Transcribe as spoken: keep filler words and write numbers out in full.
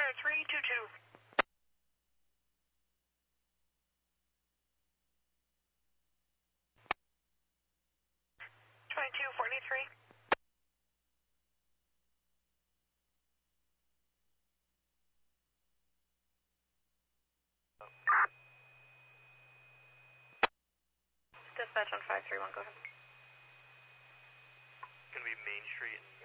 five three two two. twenty-two forty-three. Dispatch on five three one, go ahead. It's going to be Main Street and